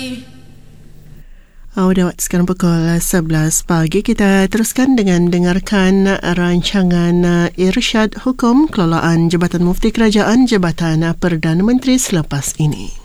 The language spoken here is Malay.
Awak sekarang pukul 11 pagi. Kita teruskan dengan dengarkan rancangan Irsyad Hukum Kelolaan Jabatan Mufti Kerajaan Jabatan Perdana Menteri selepas ini.